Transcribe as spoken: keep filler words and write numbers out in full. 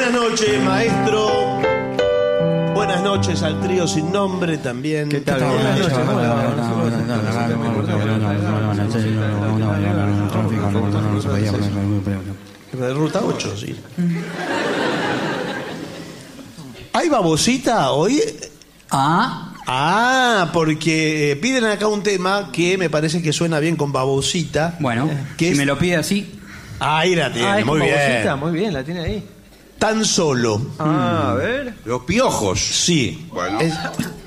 Buenas noches, maestro. Buenas noches al trío sin nombre también. ¿Qué tal? Buenas noches. De ruta ocho, sí. ¿Hay babosita hoy? Ah. Ah, porque piden acá un tema que me parece que suena bien con babosita. Bueno, que si es... me lo pide así. Ahí la tiene, Ah, es muy con bien. babosita, muy bien, la tiene ahí. Tan solo. Ah, a ver. Los piojos. Sí. Bueno. Es